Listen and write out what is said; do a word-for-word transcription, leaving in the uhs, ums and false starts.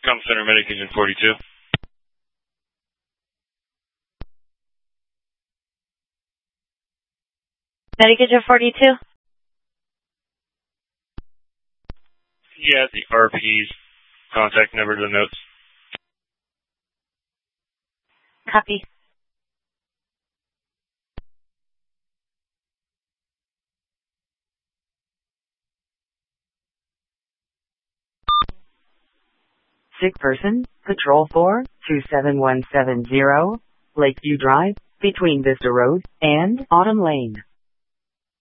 Com Center Medic Agent forty-two. Medic Agent forty-two. He has the R P's contact number to the notes. Copy. Sick person, Patrol four, two seven one seven zero, Lakeview Drive, between Vista Road and Autumn Lane.